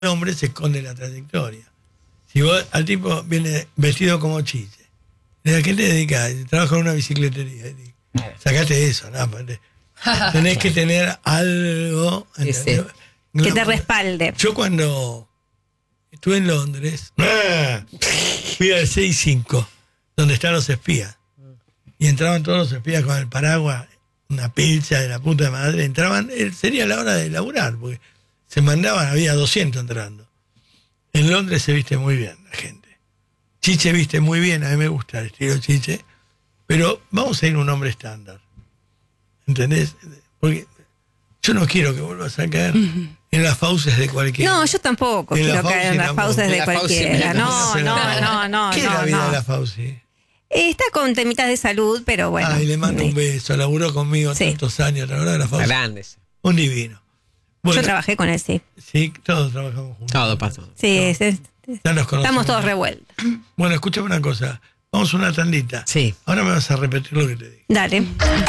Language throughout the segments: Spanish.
hombre se esconde la trayectoria. Si vos al tipo viene vestido como Chiche, ¿a qué te dedicas? Trabajo en una bicicletería. Sacate eso, ¿no? Tenés que tener algo que te respalde. Yo cuando estuve en Londres, fui al 6-5, donde están los espías. Y entraban todos los espías con el paraguas, una pilcha de la puta madre. Entraban, sería la hora de laburar, porque se mandaban, había 200 entrando. En Londres se viste muy bien la gente. Chiche viste muy bien, a mí me gusta el estilo Chiche, pero vamos a ir a un hombre estándar. ¿Entendés? Porque yo no quiero que vuelvas a caer en las fauces de cualquiera. No, yo tampoco quiero caer en las fauces de cualquiera. No. ¿Qué es la vida de la Fauci? Está con temitas de salud, pero bueno. Ay, le mando un beso. Laburó conmigo tantos años, la verdad, la Fauci. Grandes. Un divino. Bueno, yo trabajé con él, sí. Sí, todos trabajamos juntos. Todo pasó. Sí, ya nos conocemos. Estamos todos revueltos. Bueno, escúchame una cosa. Vamos a una tandita. Sí. Ahora me vas a repetir lo que te digo. Dale.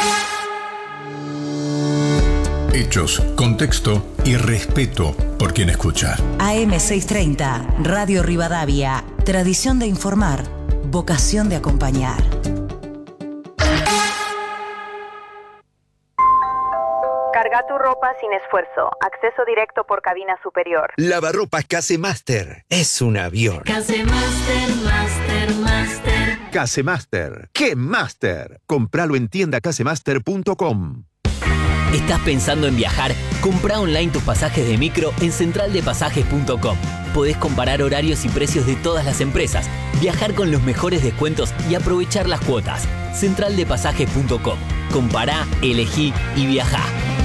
Hechos, contexto y respeto por quien escucha. AM630, Radio Rivadavia. Tradición de informar, vocación de acompañar. Carga tu ropa sin esfuerzo. Acceso directo por cabina superior. Lavarropas Casemaster. Es un avión. Casemaster, Master. Casemaster. ¡Qué Master! Compralo en tiendacasemaster.com. ¿Estás pensando en viajar? Comprá online tus pasajes de micro en centraldepasajes.com. Podés comparar horarios y precios de todas las empresas, viajar con los mejores descuentos y aprovechar las cuotas. Centraldepasajes.com. Compará, elegí y viajá.